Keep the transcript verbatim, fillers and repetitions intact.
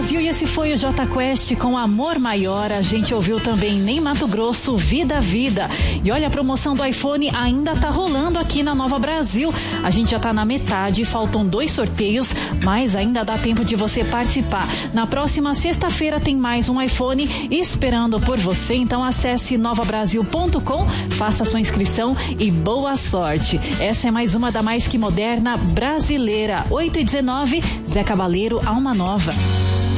Brasil, e esse foi o J Quest com Amor Maior. A gente ouviu também Nem Mato Grosso, Vida Vida. E olha, a promoção do iPhone ainda tá rolando aqui na Nova Brasil. A gente já tá na metade, faltam dois sorteios, mas ainda dá tempo de você participar. Na próxima sexta-feira tem mais um iPhone esperando por você, então acesse nova brasil ponto com, faça sua inscrição e boa sorte. Essa é mais uma da Mais Que Moderna brasileira. oito e dezenove, Zé Cabaleiro, Alma Nova.